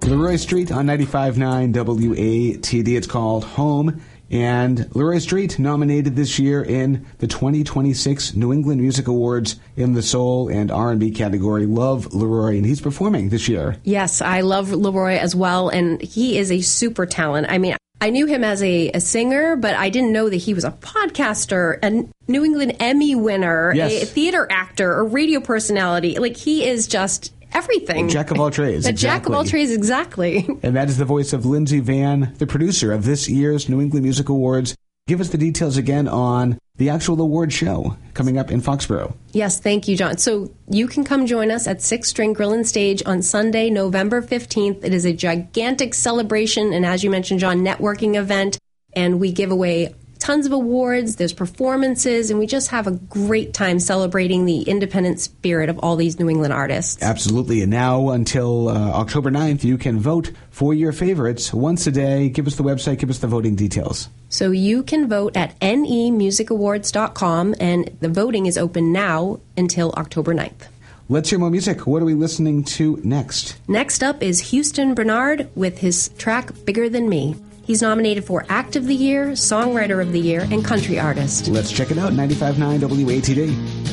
Leroy Street on 95.9 WATD. It's called Home. And Leroy Street nominated this year in the 2026 New England Music Awards in the soul and R&B category. Love Leroy, and he's performing this year. Yes, I love Leroy as well, and he is a super talent. I mean, I knew him as a singer, but I didn't know that he was a podcaster, a New England Emmy winner, a theater actor, a radio personality. Like, he is just everything. A jack of all trades. Jack of all trades, exactly. And that is the voice of Lindsay Vann, the producer of this year's New England Music Awards. Give us the details again on the actual award show coming up in Foxborough. Yes, thank you, John. So you can come join us at Sixth String Grill and Stage on Sunday, November 15th. It is a gigantic celebration and, as you mentioned, John, networking event. And we give away tons of awards, there's performances, and we just have a great time celebrating the independent spirit of all these New England artists. Absolutely. And now until October 9th, you can vote for your favorites once a day. Give us the website, give us the voting details. So you can vote at nemusicawards.com, and the voting is open now until October 9th. Let's hear more music. What are we listening to next? Next up is Houston Bernard with his track Bigger Than Me. He's nominated for Act of the Year, Songwriter of the Year, and Country Artist. Let's check it out, 95.9 WATD.